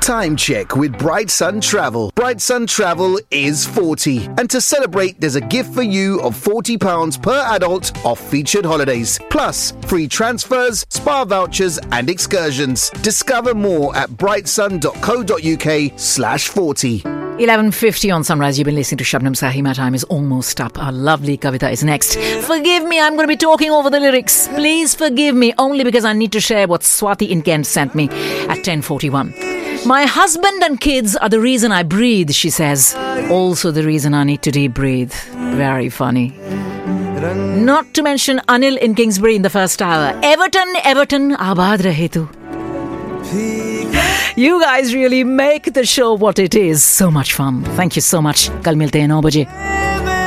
Time check with Bright Sun Travel. Bright Sun Travel is 40. And to celebrate, there's a gift for you of £40 per adult off featured holidays. Plus, free transfers, spa vouchers and excursions. Discover more at brightsun.co.uk/40. 11:50 on Sunrise. You've been listening to Shabnam Sahi. My time is almost up. Our lovely Kavita is next. Forgive me, I'm going to be talking over the lyrics. Please forgive me, only because I need to share what Swati in Kent sent me at 10:41. My husband and kids are the reason I breathe, she says. Also the reason I need to deep breathe. Very funny. Not to mention Anil in Kingsbury in the first hour. Everton, Abad rahe tu. You guys really make the show what it is. So much fun. Thank you so much. Kal milte hain 9 baje.